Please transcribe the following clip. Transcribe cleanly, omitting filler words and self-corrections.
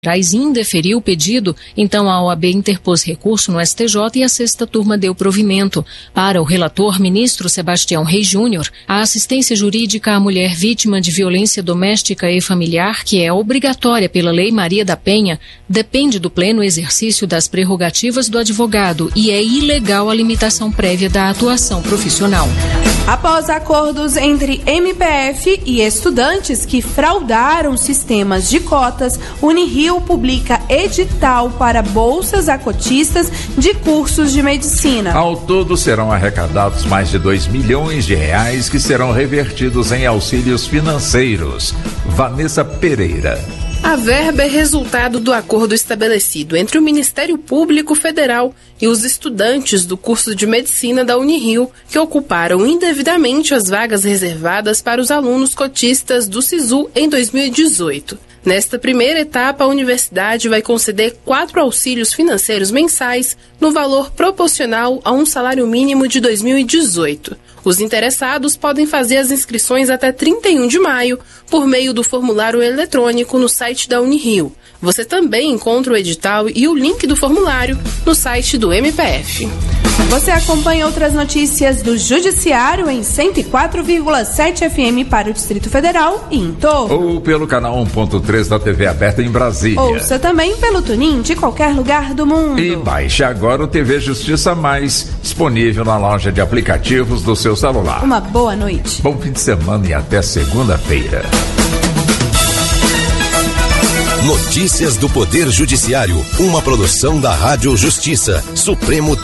indeferiu o pedido, então a OAB interpôs recurso no STJ e a sexta turma deu provimento. Para o relator, ministro Sebastião Reis Júnior, a assistência jurídica à mulher vítima de violência doméstica e familiar, que é obrigatória pela Lei Maria da Penha, depende do pleno exercício das prerrogativas do advogado e é ilegal a limitação prévia da atuação profissional. Após acordos entre MPF e estudantes que fraudaram sistemas de cotas, Unirio publica edital para bolsas a cotistas de cursos de medicina. Ao todo serão arrecadados mais de R$2 milhões que serão revertidos em auxílios financeiros. Vanessa Pereira. A verba é resultado do acordo estabelecido entre o Ministério Público Federal e os estudantes do curso de medicina da Unirio, que ocuparam indevidamente as vagas reservadas para os alunos cotistas do SISU em 2018. Nesta primeira etapa, a universidade vai conceder 4 auxílios financeiros mensais no valor proporcional a um salário mínimo de 2018. Os interessados podem fazer as inscrições até 31 de maio por meio do formulário eletrônico no site da Unirio. Você também encontra o edital e o link do formulário no site do MPF. Você acompanha outras notícias do Judiciário em 104,7 FM para o Distrito Federal e em torno. Ou pelo canal 1.3 da TV aberta em Brasília. Ouça também pelo TuneIn de qualquer lugar do mundo. E baixe agora o TV Justiça Mais, disponível na loja de aplicativos do seu celular. Uma boa noite. Bom fim de semana e até segunda-feira. Notícias do Poder Judiciário, uma produção da Rádio Justiça, Supremo